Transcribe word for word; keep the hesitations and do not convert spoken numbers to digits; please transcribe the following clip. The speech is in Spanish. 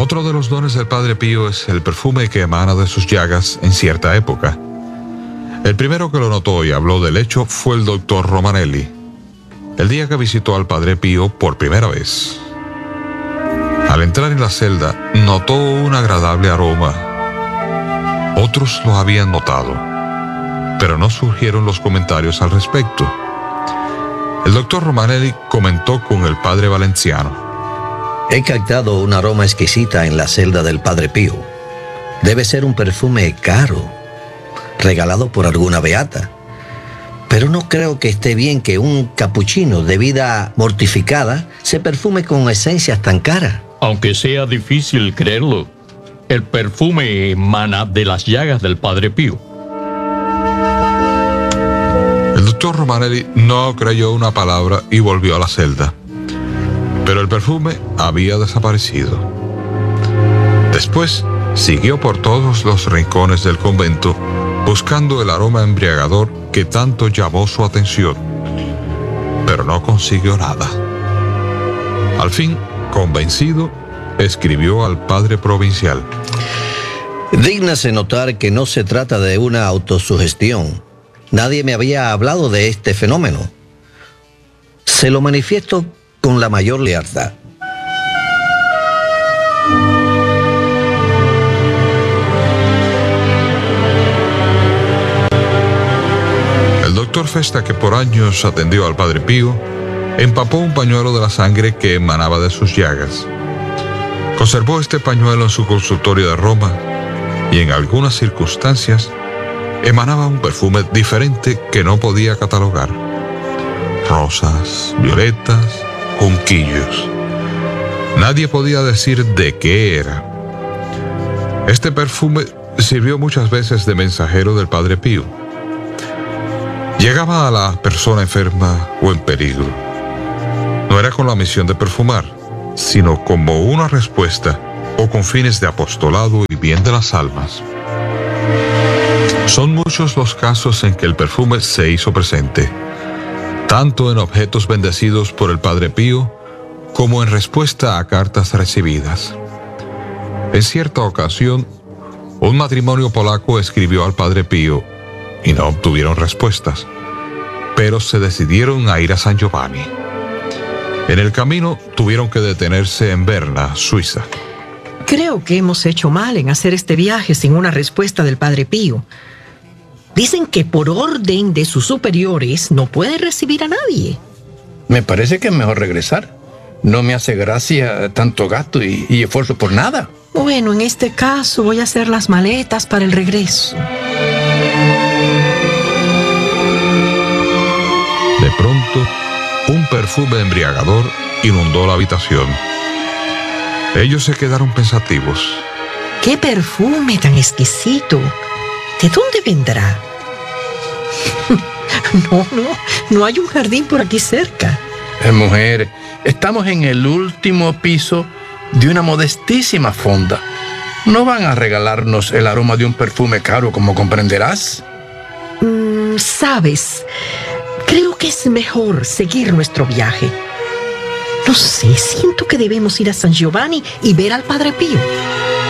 Otro de los dones del Padre Pío es el perfume que emana de sus llagas en cierta época. El primero que lo notó y habló del hecho fue el doctor Romanelli, el día que visitó al Padre Pío por primera vez. Al entrar en la celda, notó un agradable aroma. Otros lo habían notado, pero no surgieron los comentarios al respecto. El doctor Romanelli comentó con el padre Valenciano. He captado un aroma exquisita en la celda del Padre Pío. Debe ser un perfume caro, regalado por alguna beata. Pero no creo que esté bien que un capuchino de vida mortificada se perfume con esencias tan caras. Aunque sea difícil creerlo, el perfume emana de las llagas del Padre Pío. El doctor Romanelli no creyó una palabra y volvió a la celda. Pero el perfume había desaparecido. Después siguió por todos los rincones del convento buscando el aroma embriagador que tanto llamó su atención, pero no consiguió nada. Al fin, convencido, escribió al padre provincial. Dígnase notar que no se trata de una autosugestión. Nadie me había hablado de este fenómeno. Se lo manifiesto con la mayor lealtad. El doctor Festa, que por años atendió al Padre Pío, empapó un pañuelo de la sangre que emanaba de sus llagas. Conservó este pañuelo en su consultorio de Roma y en algunas circunstancias emanaba un perfume diferente que no podía catalogar. Rosas, violetas, junquillos. Nadie podía decir de qué era. Este perfume sirvió muchas veces de mensajero del Padre Pío. Llegaba a la persona enferma o en peligro. No era con la misión de perfumar, sino como una respuesta o con fines de apostolado y bien de las almas. Son muchos los casos en que el perfume se hizo presente, tanto en objetos bendecidos por el Padre Pío como en respuesta a cartas recibidas. En cierta ocasión, un matrimonio polaco escribió al Padre Pío y no obtuvieron respuestas, pero se decidieron a ir a San Giovanni. En el camino tuvieron que detenerse en Berna, Suiza. Creo que hemos hecho mal en hacer este viaje sin una respuesta del Padre Pío. Dicen que por orden de sus superiores no puede recibir a nadie. Me parece que es mejor regresar. No me hace gracia tanto gasto y, y esfuerzo por nada. Bueno, en este caso voy a hacer las maletas para el regreso. De pronto, un perfume embriagador inundó la habitación. Ellos se quedaron pensativos. ¡Qué perfume tan exquisito! ¿De dónde vendrá? No, no, no hay un jardín por aquí cerca. Eh, mujer, estamos en el último piso de una modestísima fonda. No van a regalarnos el aroma de un perfume caro, como comprenderás. Mm, ¿sabes? Creo que es mejor seguir nuestro viaje. No sé, siento que debemos ir a San Giovanni y ver al Padre Pío.